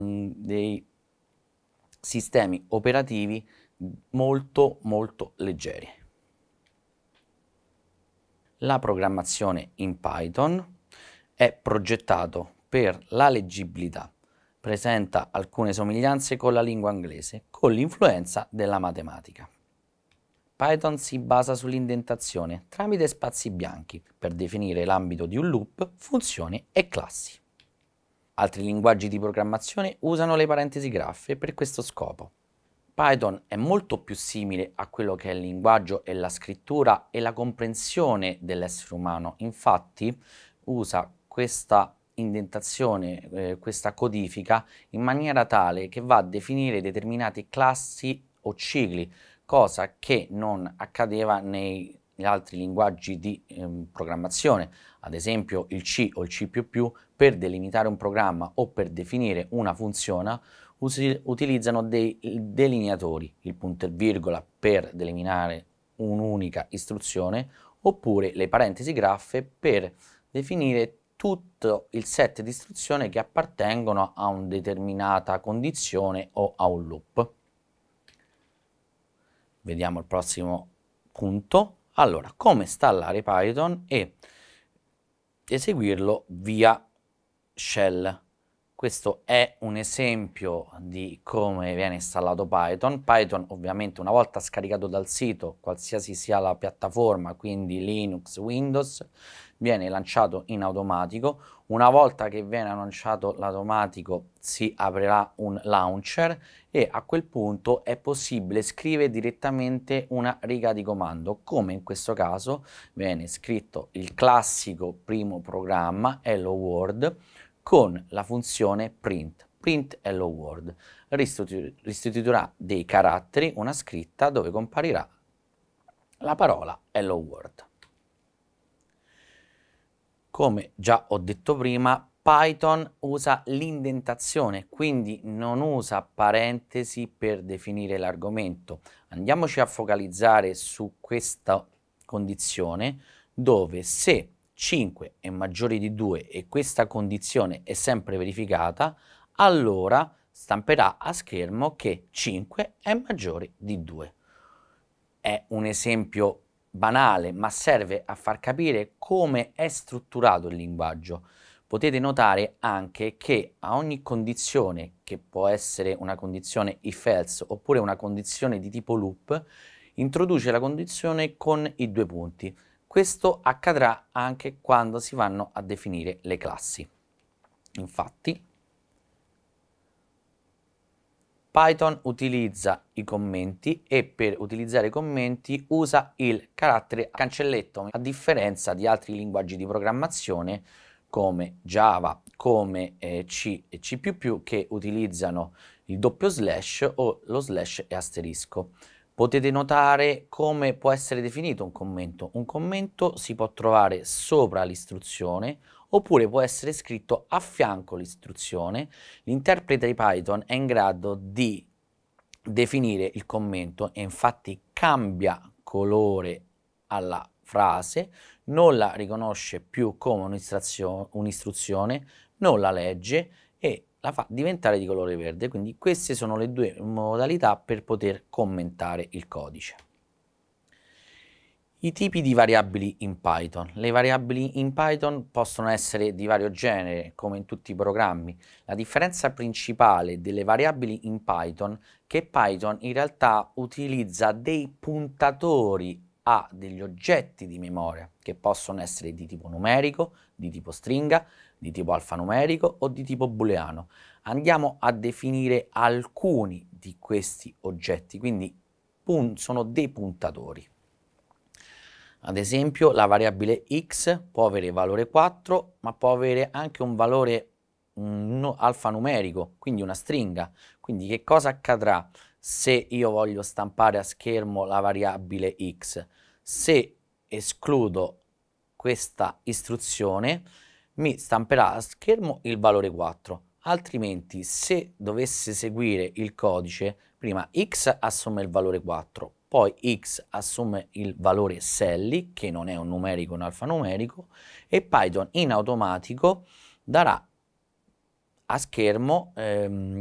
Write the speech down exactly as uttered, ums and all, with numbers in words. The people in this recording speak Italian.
mh, dei sistemi operativi molto molto leggeri. La programmazione in Python è progettato per la leggibilità, presenta alcune somiglianze con la lingua inglese, con l'influenza della matematica. Python si basa sull'indentazione tramite spazi bianchi per definire l'ambito di un loop, funzioni e classi. Altri linguaggi di programmazione usano le parentesi graffe per questo scopo. Python è molto più simile a quello che è il linguaggio e la scrittura e la comprensione dell'essere umano. Infatti usa questa indentazione, eh, questa codifica in maniera tale che va a definire determinate classi o cicli, cosa che non accadeva nei negli altri linguaggi di eh, programmazione. Ad esempio il C o il C più più, per delimitare un programma o per definire una funzione, utilizzano dei delineatori, il punto e virgola per delimitare un'unica istruzione, oppure le parentesi graffe per definire tutto il set di istruzioni che appartengono a una determinata condizione o a un loop. Vediamo il prossimo punto. Allora, come installare Python e eseguirlo via shell. Questo è un esempio di come viene installato Python. Python ovviamente una volta scaricato dal sito, qualsiasi sia la piattaforma, quindi Linux, Windows, viene lanciato in automatico. Una volta che viene lanciato l'automatico si aprirà un launcher e a quel punto è possibile scrivere direttamente una riga di comando, come in questo caso viene scritto il classico primo programma Hello World con la funzione print, print Hello World, restituirà dei caratteri, una scritta dove comparirà la parola Hello World. Come già ho detto prima, Python usa l'indentazione, quindi non usa parentesi per definire l'argomento. Andiamoci a focalizzare su questa condizione dove se cinque è maggiore di due e questa condizione è sempre verificata, allora stamperà a schermo che cinque è maggiore di due. È un esempio banale, ma serve a far capire come è strutturato il linguaggio. Potete notare anche che a ogni condizione, che può essere una condizione if-else oppure una condizione di tipo loop, introduce la condizione con i due punti. Questo accadrà anche quando si vanno a definire le classi. Infatti, Python utilizza i commenti e per utilizzare i commenti usa il carattere cancelletto, a differenza di altri linguaggi di programmazione come Java, come eh, C e C più più, che utilizzano il doppio slash o lo slash e asterisco. Potete notare come può essere definito un commento. Un commento si può trovare sopra l'istruzione oppure può essere scritto a fianco l'istruzione. L'interprete di Python è in grado di definire il commento e infatti cambia colore alla frase, non la riconosce più come un'istruzione, non la legge e la fa diventare di colore verde. Quindi queste sono le due modalità per poter commentare il codice. I tipi di variabili in Python. Le variabili in Python possono essere di vario genere, come in tutti i programmi. La differenza principale delle variabili in Python è che Python in realtà utilizza dei puntatori a degli oggetti di memoria, che possono essere di tipo numerico, di tipo stringa, di tipo alfanumerico o di tipo booleano. Andiamo a definire alcuni di questi oggetti, quindi sono dei puntatori. Ad esempio la variabile x può avere valore quattro, ma può avere anche un valore um, alfanumerico, quindi una stringa. Quindi che cosa accadrà se io voglio stampare a schermo la variabile x? Se escludo questa istruzione mi stamperà a schermo il valore quattro, altrimenti se dovesse seguire il codice, prima x assume il valore quattro, poi x assume il valore selli, che non è un numerico, un alfanumerico, e Python in automatico darà a schermo ehm,